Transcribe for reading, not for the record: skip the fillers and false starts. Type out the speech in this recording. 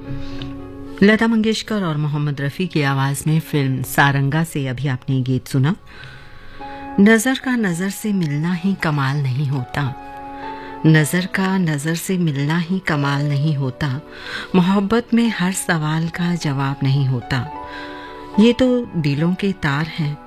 लता मंगेशकर और मोहम्मद रफ़ी की आवाज़ में फिल्म सारंगा से अभी आपने गीत सुना। नज़र का नज़र से मिलना ही कमाल नहीं होता, नज़र का नज़र से मिलना ही कमाल नहीं होता, मोहब्बत में हर सवाल का जवाब नहीं होता। ये तो दिलों के तार हैं,